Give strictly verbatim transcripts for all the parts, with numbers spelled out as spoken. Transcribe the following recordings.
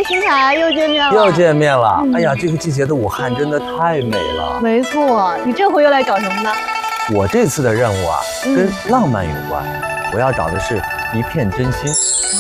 新凯又见面了， 又见面了。嗯、哎呀，这个季节的武汉真的太美了。 没错，你这回又来找什么呢？ 我这次的任务啊，嗯、跟浪漫有关。我要找的是一片真心。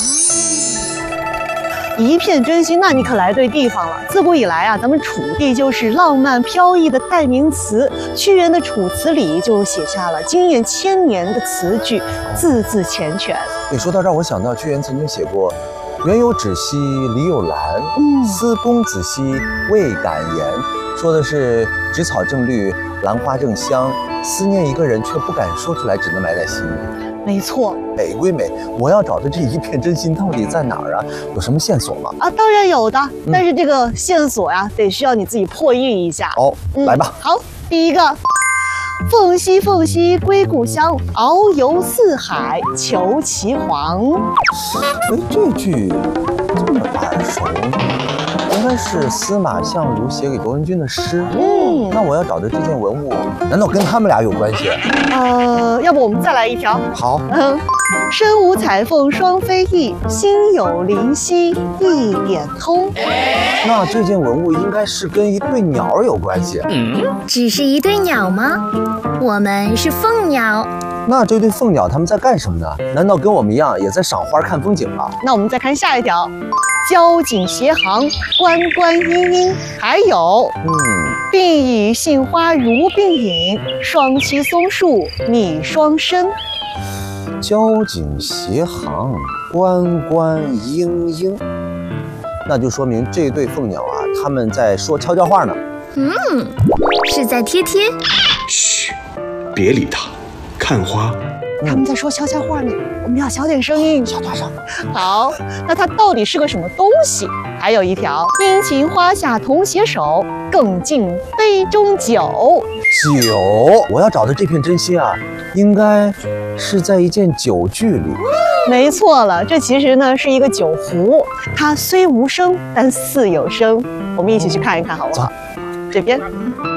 一片真心，那你可来对地方了。自古以来啊，咱们楚地就是浪漫飘逸的代名词。屈原的《楚辞》里就写下了惊艳千年的词句，字字缱绻。 你说到这儿，我想到屈原曾经写过“原有芷兮李有兰，嗯、思公子兮未敢言”，说的是芷草正绿，兰花正香，思念一个人却不敢说出来，只能埋在心里。 没错， 美归美，我要找的这一片真心到底在哪儿啊？有什么线索吗？ 啊，当然有的，嗯、但是这个线索呀，得需要你自己破译一下。 哦，嗯、来吧。 好，第一个，凤兮凤兮归故乡，遨游四海求其凰。 哎，这句这么耳熟，应该是司马相如写给卓文君的诗。嗯，那我要找的这件文物，难道跟他们俩有关系？ 呃，要不我们再来一条？ 好。 嗯，身无彩凤双飞翼，心有灵犀一点通。 那这件文物应该是跟一对鸟有关系。 嗯，只是一对鸟吗？我们是凤鸟。 那这对凤鸟他们在干什么呢？难道跟我们一样也在赏花看风景吗？ 那我们再看下一条，交颈斜行，关关阴阴。还有，嗯，并以杏花如并引，双栖松树拟双生。 交颈斜行，关关莺莺，那就说明这对凤鸟啊，他们在说悄悄话呢。 嗯，是在贴贴。 嘘，别理他，看花。 他们在说悄悄话呢，我们要小点声音， 小点声。 好，那它到底是个什么东西？还有一条，殷勤花下同携手，更尽杯中酒。 酒，我要找的这片真心啊，应该是在一件酒具里。 没错了，这其实呢是一个酒壶，它虽无声，但似有声。我们一起去看一看，好不好？这边。